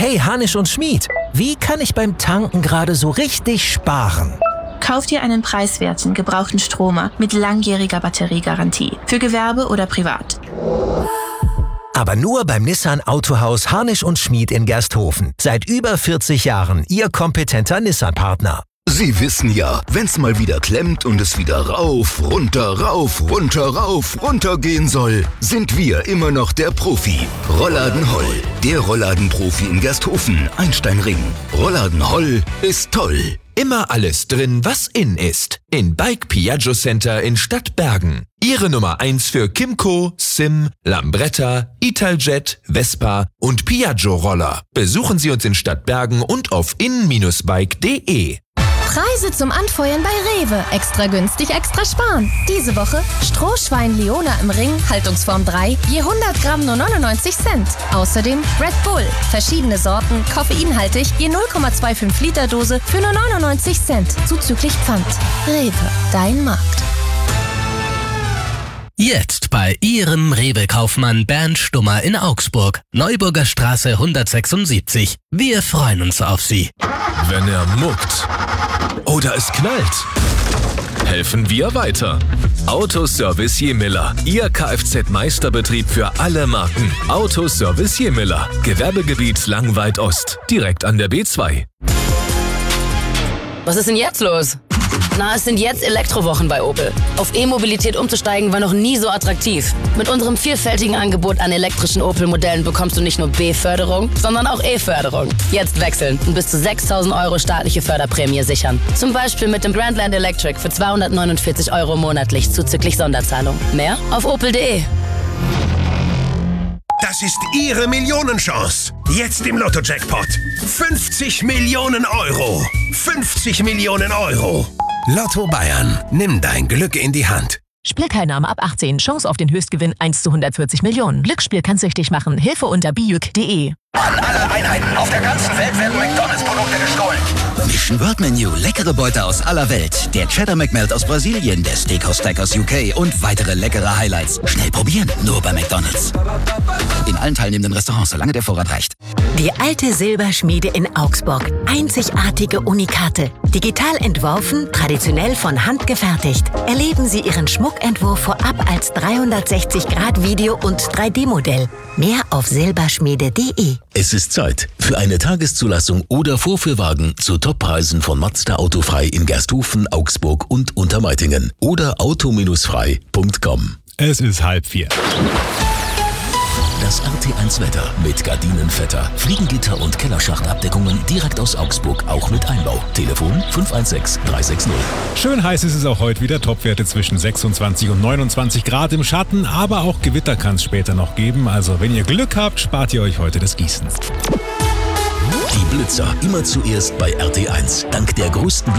Hey Hanisch und Schmied, wie kann ich beim Tanken gerade so richtig sparen? Kauf dir einen preiswerten, gebrauchten Stromer mit langjähriger Batteriegarantie. Für Gewerbe oder privat. Aber nur beim Nissan Autohaus Harnisch und Schmied in Gersthofen. Seit über 40 Jahren Ihr kompetenter Nissan-Partner. Sie wissen ja, wenn's mal wieder klemmt und es wieder rauf, runter gehen soll, sind wir immer noch der Profi. Rollladen Holl, der Rollladenprofi in Gersthofen, Einsteinring. Rollladen Holl ist toll. Immer alles drin, was in ist. In Bike Piaggio Center in Stadtbergen. Ihre Nummer 1 für Kymco, Sim, Lambretta, Italjet, Vespa und Piaggio Roller. Besuchen Sie uns in Stadtbergen und auf in-bike.de. Preise zum Anfeuern bei Rewe. Extra günstig, extra sparen. Diese Woche Strohschwein Leona im Ring, Haltungsform 3, je 100 Gramm nur 99 Cent. Außerdem Red Bull, verschiedene Sorten, koffeinhaltig, je 0,25 Liter Dose für nur 99 Cent, zuzüglich Pfand. Rewe, dein Markt. Jetzt bei Ihrem Rewe-Kaufmann Bernd Stummer in Augsburg. Neuburger Straße 176. Wir freuen uns auf Sie. Wenn er muckt oder es knallt, helfen wir weiter. Autoservice Jemiller. Ihr Kfz-Meisterbetrieb für alle Marken. Autoservice Jemiller. Gewerbegebiet Langweid Ost. Direkt an der B2. Was ist denn jetzt los? Na, es sind jetzt Elektrowochen bei Opel. Auf E-Mobilität umzusteigen war noch nie so attraktiv. Mit unserem vielfältigen Angebot an elektrischen Opel-Modellen bekommst du nicht nur B-Förderung, sondern auch E-Förderung. Jetzt wechseln und bis zu 6.000 € staatliche Förderprämie sichern. Zum Beispiel mit dem Grandland Electric für 249 € monatlich zuzüglich Sonderzahlung. Mehr auf opel.de. Das ist Ihre Millionenchance. Jetzt im Lotto-Jackpot. 50 Millionen €. 50 Millionen €. Lotto Bayern. Nimm dein Glück in die Hand. Spielteilnahme ab 18. Chance auf den Höchstgewinn 1 zu 140 Millionen. Glücksspiel kann süchtig machen. Hilfe unter biuk.de. An alle Einheiten auf der ganzen Welt werden McDonalds-Produkte gestohlen. Mission World Menu, leckere Beute aus aller Welt. Der Cheddar McMelt aus Brasilien, der Steakhouse Stack aus UK und weitere leckere Highlights. Schnell probieren, nur bei McDonalds. In allen teilnehmenden Restaurants, solange der Vorrat reicht. Die alte Silberschmiede in Augsburg. Einzigartige Unikate. Digital entworfen, traditionell von Hand gefertigt. Erleben Sie Ihren Schmuckentwurf vorab als 360-Grad-Video- und 3D-Modell. Mehr auf silberschmiede.de. Es ist Zeit für eine Tageszulassung oder Vorführwagen zu Toppreisen von Mazda Autofrei in Gersthofen, Augsburg und Untermeitingen oder auto-frei.com. Es ist 3:30. Das RT1 Wetter mit Gardinenvetter, Fliegengitter und Kellerschachtabdeckungen direkt aus Augsburg, auch mit Einbau. Telefon 516 360. Schön heiß ist es auch heute wieder. Topwerte zwischen 26 und 29 Grad im Schatten, aber auch Gewitter kann es später noch geben. Also wenn ihr Glück habt, spart ihr euch heute das Gießen. Die Blitzer immer zuerst bei RT1. Dank der größten